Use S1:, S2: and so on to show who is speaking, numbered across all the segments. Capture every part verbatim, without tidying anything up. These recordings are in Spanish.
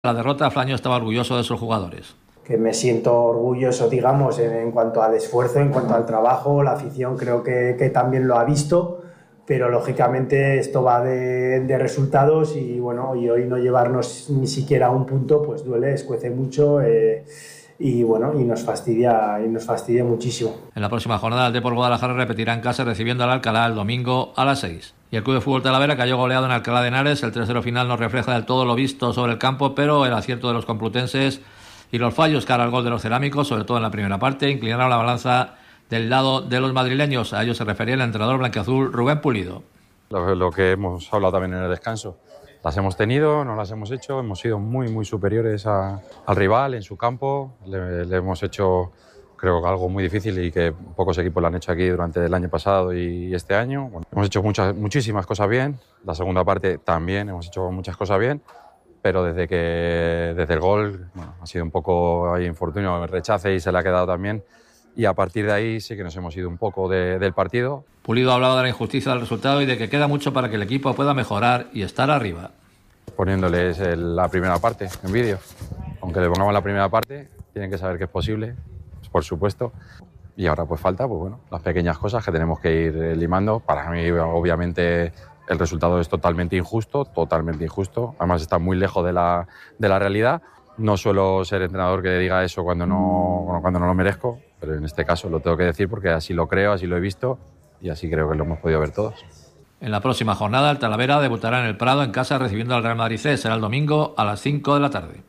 S1: La derrota, Flaño estaba orgulloso de sus jugadores.
S2: Que me siento orgulloso, digamos, en, en cuanto al esfuerzo, en cuanto al trabajo. La afición creo que, que también lo ha visto, pero lógicamente esto va de, de resultados y bueno, y hoy no llevarnos ni siquiera un punto, pues duele, escuece mucho eh, y bueno, y nos fastidia, y nos fastidia muchísimo.
S1: En la próxima jornada el Depor Guadalajara repetirá en casa recibiendo al Alcalá el domingo a las seis. Y el Club de Fútbol Talavera cayó goleado en Alcalá de Henares. El tres cero final no refleja del todo lo visto sobre el campo, pero el acierto de los complutenses y los fallos cara al gol de los cerámicos, sobre todo en la primera parte, inclinaron la balanza del lado de los madrileños. A ello se refería el entrenador blanquiazul Rubén Pulido.
S3: Lo, lo que hemos hablado también en el descanso. Las hemos tenido, no las hemos hecho, hemos sido muy, muy superiores a, al rival en su campo. Le, le hemos hecho, creo que algo muy difícil y que pocos equipos lo han hecho aquí durante el año pasado y este año. Bueno, hemos hecho muchas, muchísimas cosas bien. La segunda parte también hemos hecho muchas cosas bien. Pero desde que desde el gol bueno, ha sido un poco ahí infortunio, el rechace y se le ha quedado también. Y a partir de ahí sí que nos hemos ido un poco de, del partido.
S1: Pulido ha hablado de la injusticia del resultado y de que queda mucho para que el equipo pueda mejorar y estar arriba.
S3: Poniéndoles el, la primera parte en vídeo. Aunque le pongamos la primera parte, tienen que saber que es posible, por supuesto. Y ahora pues falta pues bueno, las pequeñas cosas que tenemos que ir limando. Para mí, obviamente, el resultado es totalmente injusto, totalmente injusto. Además está muy lejos de la, de la realidad. No suelo ser entrenador que diga eso cuando no, cuando no lo merezco, pero en este caso lo tengo que decir porque así lo creo, así lo he visto y así creo que lo hemos podido ver todos.
S1: En la próxima jornada el Talavera debutará en el Prado en casa recibiendo al Real Madrid C. Será el domingo a las cinco de la tarde.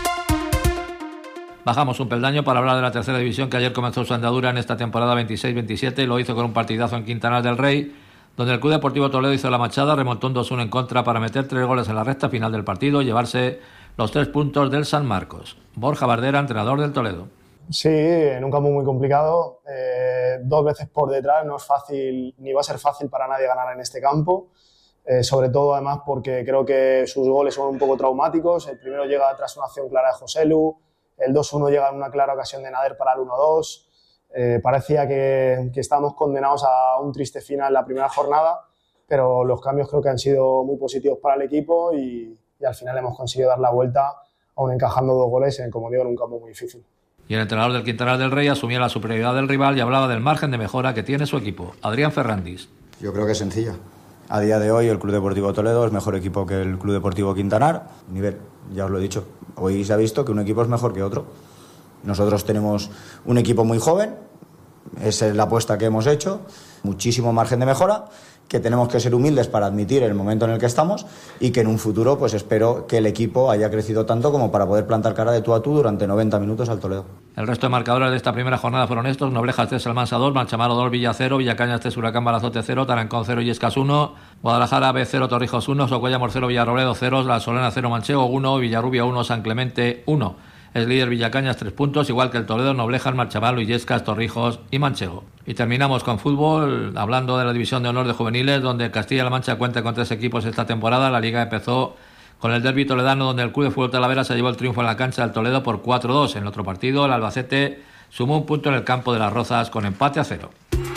S1: Bajamos un peldaño para hablar de la tercera división que ayer comenzó su andadura en esta temporada veintiséis veintisiete y lo hizo con un partidazo en Quintanar del Rey, donde el Club Deportivo Toledo hizo la machada, remontó un dos uno en contra para meter tres goles en la recta final del partido y llevarse los tres puntos del San Marcos. Borja Bardera, entrenador del Toledo.
S4: Sí, en un campo muy complicado, eh, dos veces por detrás, no es fácil, ni va a ser fácil para nadie ganar en este campo, eh, sobre todo además porque creo que sus goles son un poco traumáticos. El primero llega tras una acción clara de Joselu, el dos uno llega en una clara ocasión de Nader para el uno dos. Eh, parecía que, que estábamos condenados a un triste final la primera jornada, pero los cambios creo que han sido muy positivos para el equipo y, y al final hemos conseguido dar la vuelta, aún encajando dos goles, en, como digo, en un campo muy difícil.
S1: Y el entrenador del Quintanar del Rey asumía la superioridad del rival y hablaba del margen de mejora que tiene su equipo. Adrián Ferrandis.
S5: Yo creo que es sencilla. A día de hoy el Club Deportivo Toledo es mejor equipo que el Club Deportivo Quintanar. Nivel, ya os lo he dicho. Hoy se ha visto que un equipo es mejor que otro. Nosotros tenemos un equipo muy joven, esa es la apuesta que hemos hecho, muchísimo margen de mejora, que tenemos que ser humildes para admitir el momento en el que estamos y que en un futuro pues espero que el equipo haya crecido tanto como para poder plantar cara de tú a tú durante noventa minutos al Toledo.
S1: El resto de marcadores de esta primera jornada fueron estos: Noblejas tres, Almansa dos, Marchamaro dos, Villa cero, Villacañas tres, Huracán Balazote cero, Tarancón cero, Illescas uno, Guadalajara B cero, Torrijos uno, Socuellamos cero, Villarrobledo cero, La Solena cero, Manchego uno, Villarrubia uno, San Clemente uno. Es líder Villacañas tres puntos, igual que el Toledo, Noblejas, Marchamalo, Illescas, Torrijos y Manchego. Y terminamos con fútbol, hablando de la División de Honor de Juveniles, donde Castilla-La Mancha cuenta con tres equipos esta temporada. La liga empezó con el derbi toledano, donde el Club de Fútbol Talavera se llevó el triunfo en la cancha del Toledo por cuatro dos. En el otro partido, el Albacete sumó un punto en el campo de las Rozas con empate a cero.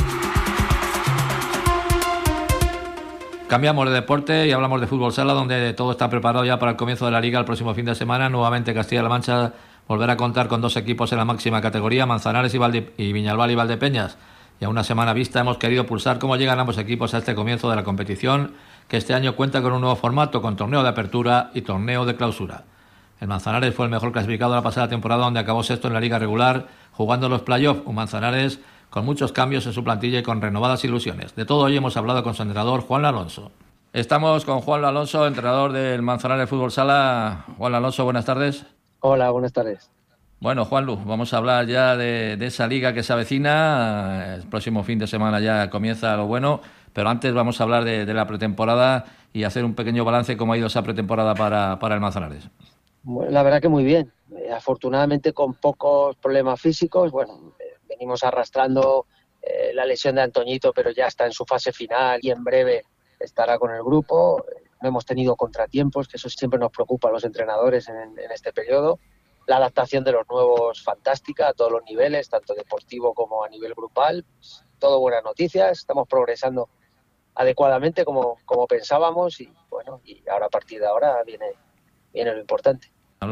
S1: Cambiamos de deporte y hablamos de fútbol sala, donde todo está preparado ya para el comienzo de la liga el próximo fin de semana. Nuevamente Castilla-La Mancha volverá a contar con dos equipos en la máxima categoría, Manzanares y, Valde- y Viñalbal y Valdepeñas. Y a una semana vista hemos querido pulsar cómo llegan ambos equipos a este comienzo de la competición, que este año cuenta con un nuevo formato, con torneo de apertura y torneo de clausura. El Manzanares fue el mejor clasificado la pasada temporada, donde acabó sexto en la liga regular, jugando los playoffs. Un Manzanares con muchos cambios en su plantilla y con renovadas ilusiones. De todo hoy hemos hablado con su entrenador, Juan Alonso. Estamos con Juan Alonso, entrenador del Manzanares Fútbol Sala. Juan Alonso, buenas tardes.
S6: Hola, buenas tardes.
S1: Bueno, Juanlu, vamos a hablar ya de, de esa liga que se avecina. El próximo fin de semana ya comienza lo bueno, pero antes vamos a hablar de, de la pretemporada y hacer un pequeño balance cómo ha ido esa pretemporada para, para el Manzanares.
S6: La verdad que muy bien. Afortunadamente con pocos problemas físicos. Bueno, venimos arrastrando eh, la lesión de Antoñito, pero ya está en su fase final y en breve estará con el grupo. No hemos tenido contratiempos, que eso siempre nos preocupa a los entrenadores en, en este periodo. La adaptación de los nuevos fantástica a todos los niveles, tanto deportivo como a nivel grupal. Todo buenas noticias, estamos progresando adecuadamente como, como pensábamos y bueno, y ahora a partir de ahora viene, viene lo importante.